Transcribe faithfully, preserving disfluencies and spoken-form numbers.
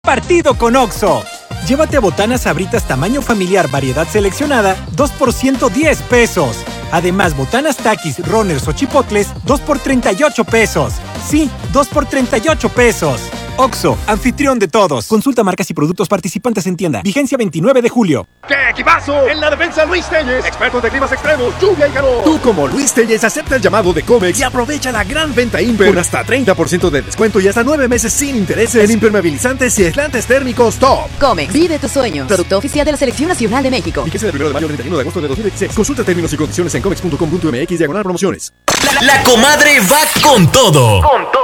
Partido con Oxxo. Llévate botanas Sabritas tamaño familiar variedad seleccionada, dos por ciento diez pesos. Además, botanas Takis, Runners o Chipotles, dos por treinta y ocho pesos. Sí, dos por treinta y ocho pesos. Oxxo, anfitrión de todos. Consulta marcas y productos participantes en tienda. Vigencia veintinueve de julio. ¡Qué equipazo! En la defensa Luis Telles, expertos de climas extremos, lluvia y calor. Tú como Luis Telles acepta el llamado de Comex y aprovecha la gran venta Imper con hasta treinta por ciento de descuento y hasta nueve meses sin intereses en impermeabilizantes y aislantes térmicos top. Comex, vive tus sueños. Producto oficial de la Selección Nacional de México. Fíjese del primero de mayo al treinta y uno de agosto de dos mil dieciséis. Consulta términos y condiciones en comex punto com punto m x diagonal promociones. La, la comadre va con todo. Con todo.